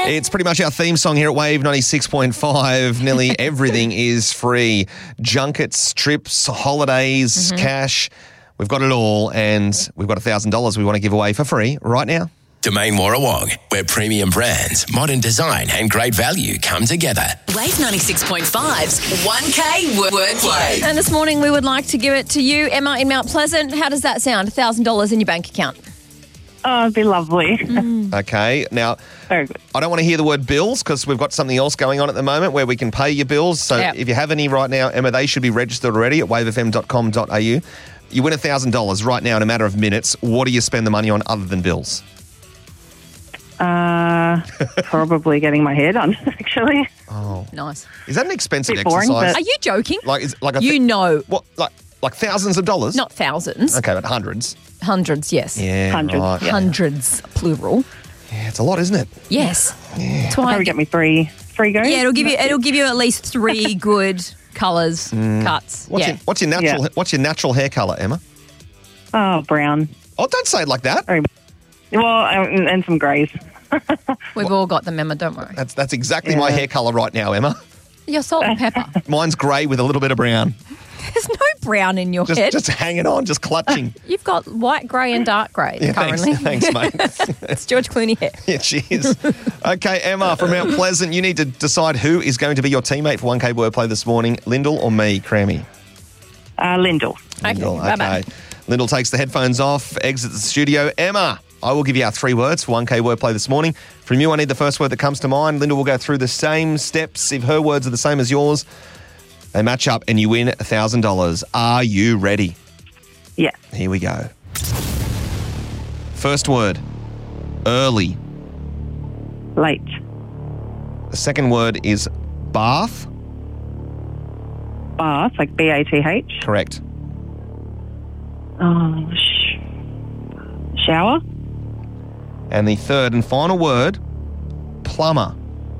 It's pretty much our theme song here at Wave 96.5. Nearly everything is free. Junkets, trips, holidays, cash. We've got it all, and we've got $1,000 we want to give away for free right now. Domain Warrawong, where premium brands, modern design and great value come together. Wave 96.5's 1K wordplay. And this morning we would like to give it to you, Emma in Mount Pleasant. How does that sound? $1,000 in your bank account. Oh, it'd be lovely. Okay, now, Very good. I don't want to hear the word bills because we've got something else going on at the moment where we can pay your bills. So Yep. if you have any right now, Emma, they should be registered already at wavefm.com.au. You win $1,000 right now in a matter of minutes. What do you spend the money on other than bills? Probably getting my hair done, actually. Nice. Is that an expensive Bit boring, exercise? Are you joking? Like You know. What, like thousands of dollars? Not thousands. Okay, but hundreds. Hundreds, yes. Yeah, Hundreds, right. yeah. Hundreds, plural. Yeah, it's a lot, isn't it? Yes. That's why. Probably get me three goes. Yeah, it'll give you at least 3 good colours, cuts. What's your natural hair colour, Emma? Oh, brown. Oh, don't say it like that. Very well, and some greys. We've all got them, Emma, don't worry. That's exactly my hair colour right now, Emma. You're salt and pepper. Mine's grey with a little bit of brown. There's no brown in your head. Just hanging on, just clutching. You've got white, grey and dark grey Yeah, currently. thanks, mate. It's George Clooney hair. Yeah, cheers. Okay, Emma from Mount Pleasant, you need to decide who is going to be your teammate for 1K Wordplay this morning, Lyndall or me, Crammy? Lyndall. Lyndall, bye-bye. okay. Lyndall takes the headphones off, exits the studio. Emma, I will give you our 3 words for 1K Wordplay this morning. From you, I need the first word that comes to mind. Lyndall will go through the same steps. If her words are the same as yours, they match up and you win $1,000. Are you ready? Yeah. Here we go. First word, early. Late. The second word is bath. Bath, like BATH. Correct. Oh, shower. And the third and final word, plumber.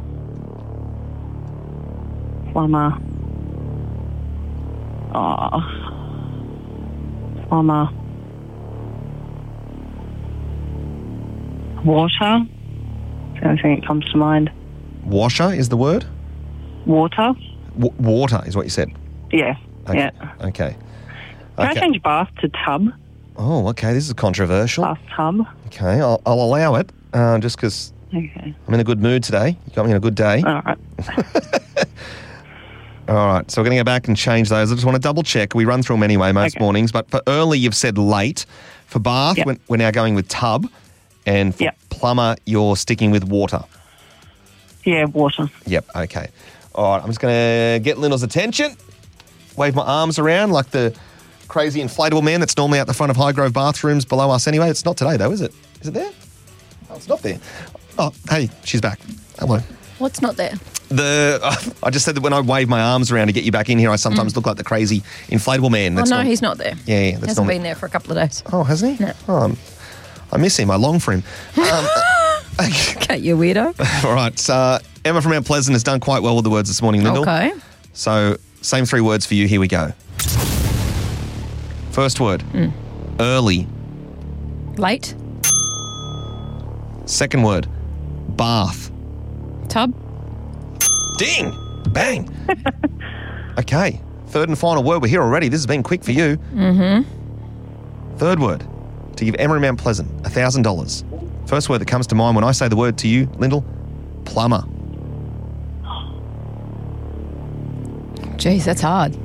Plumber. Oh. Plumber. Water. That's the only thing that comes to mind. Washer is the word? Water. Water is what you said. Yeah. Okay. Yeah. Okay. Can I change bath to tub? Oh, okay. This is controversial. Bathtub. Okay, I'll allow it just because Okay. I'm in a good mood today. You got me in a good day. All right. All right, so we're going to go back and change those. I just want to double check. We run through them anyway most mornings, but for early, you've said late. For bath, Yep. we're now going with tub. And for Yep. plumber, you're sticking with water. Yeah, water. Yep, okay. All right, I'm just going to get Lyndall's attention. Wave my arms around like the crazy inflatable man that's normally out the front of Highgrove bathrooms below us anyway. It's not today, though, is it? Is it there? Oh, it's not there. Oh, hey, she's back. Hello. What's not there? I just said that when I wave my arms around to get you back in here, I sometimes look like the crazy inflatable man. That's no, he's not there. Yeah, that's Hasn't been there for a couple of days. Oh, hasn't he? No. Oh, I miss him. I long for him. Okay, you weirdo. All right. So Emma from Mount Pleasant has done quite well with the words this morning, Lyndall. Okay. So same 3 words for you. Here we go. First word, early. Late. Second word, bath. Tub. Ding! Bang! Okay. Third and final word. We're here already. This has been quick for you. Mm-hmm. Third word, to give Emma in Mount Pleasant $1,000. First word that comes to mind when I say the word to you, Lyndall, plumber. Jeez, that's hard.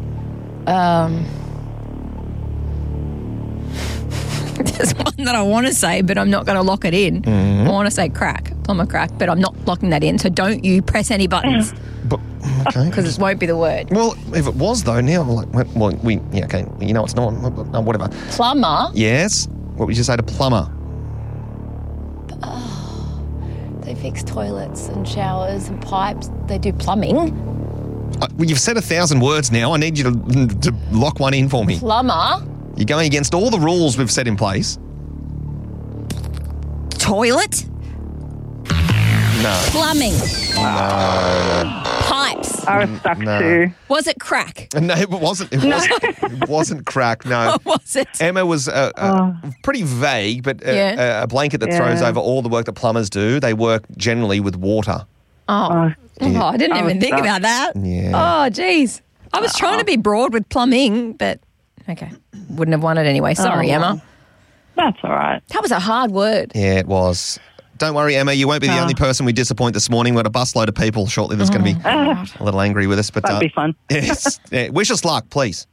There's one that I want to say, but I'm not going to lock it in. I want to say plumber crack, but I'm not locking that in. So don't you press any buttons But, okay. because it won't be the word. Well, if it was though, now, okay, you know it's not, whatever. Plumber. Yes? What would you say to plumber? They fix toilets and showers and pipes. They do plumbing. Well, you've said 1,000 words now. I need you to lock one in for me. Plumber. You're going against all the rules we've set in place. Toilet. No. Plumbing. No. Pipes. I was stuck No. too. Was it crack? No, it wasn't. It wasn't crack. No. What was it? Emma was pretty vague, but Yeah. a blanket that Yeah. throws over all the work that plumbers do. They work generally with water. Oh, I didn't I even was think stuck. about that. Yeah. Oh, geez. I was trying to be broad with plumbing, but okay. Wouldn't have won it anyway. Sorry, Oh. Emma. That's all right. That was a hard word. Yeah, it was. Don't worry, Emma. You won't be the only person we disappoint this morning. We've got a busload of people shortly that's going to be a little angry with us. But That'd be fun. Yes. Yeah, wish us luck, please.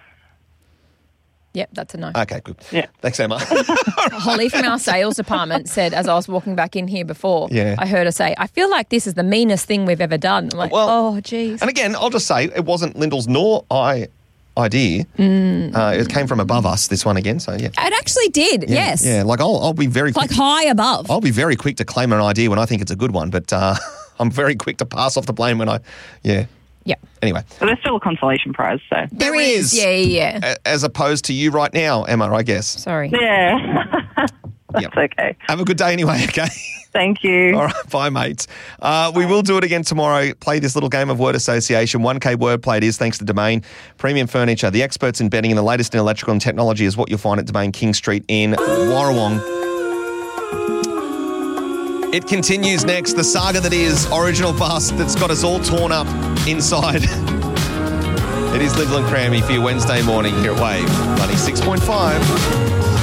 Yep, that's a no. Okay, good. Yeah. Thanks, Emma. Holly from our sales department said, as I was walking back in here before, Yeah. I heard her say, I feel like this is the meanest thing we've ever done. I'm like, Well- oh, geez. And again, I'll just say it wasn't Lyndall's nor idea. It came from above us, this one again. So, yeah. It actually did, yes. Yeah, like I'll be very quick. Like high above. I'll be very quick to claim an idea when I think it's a good one, but I'm very quick to pass off the blame when Yep. Anyway. But there's still a consolation prize, so. There is. Yeah. As opposed to you right now, Emma, I guess. Sorry. Yeah. That's Yep. okay. Have a good day anyway, okay? Thank you. All right, bye, mates. We will do it again tomorrow. Play this little game of word association. 1K wordplay it is thanks to Domain. Premium furniture, the experts in bedding and the latest in electrical and technology is what you'll find at Domain King Street in Warrawong. It continues next. The saga that is Original Bus that's got us all torn up inside. It is Lyndall and Crammy for your Wednesday morning here at Wave 96.5.